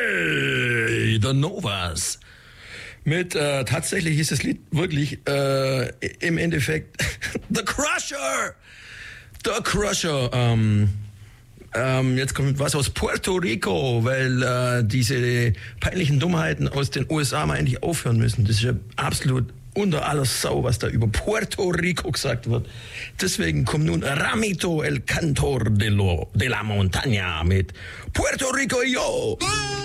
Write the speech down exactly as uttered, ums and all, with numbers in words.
Hey, The Novas. Mit, äh, tatsächlich ist das Lied wirklich äh, im Endeffekt The Crusher. The Crusher. Ähm, ähm, jetzt kommt was aus Puerto Rico, weil äh, diese peinlichen Dummheiten aus den U S A mal endlich aufhören müssen. Das ist ja absolut unter aller Sau, was da über Puerto Rico gesagt wird. Deswegen kommt nun Ramito, el Cantor de, lo, de la Montaña mit Puerto Rico, yo!